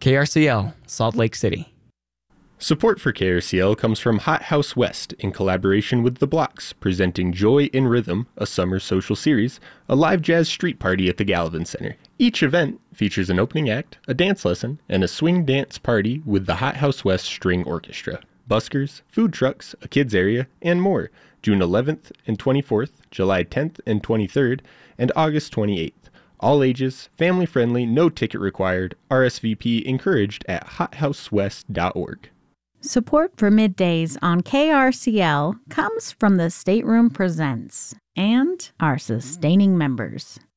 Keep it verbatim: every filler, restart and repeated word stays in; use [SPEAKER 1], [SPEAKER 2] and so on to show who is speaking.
[SPEAKER 1] K R C L, Salt Lake City.
[SPEAKER 2] Support for K R C L comes from Hot House West in collaboration with The Blocks, presenting Joy in Rhythm, a summer social series, a live jazz street party at the Gallivan Center. Each event features an opening act, a dance lesson, and a swing dance party with the Hot House West String Orchestra. Buskers, food trucks, a kids area, and more. June eleventh and twenty-fourth, July tenth and twenty-third, and August twenty-eighth. All ages, family friendly, no ticket required, R S V P encouraged at hot house west dot org.
[SPEAKER 3] Support for Middays on K R C L comes from the Stateroom Presents and our sustaining members.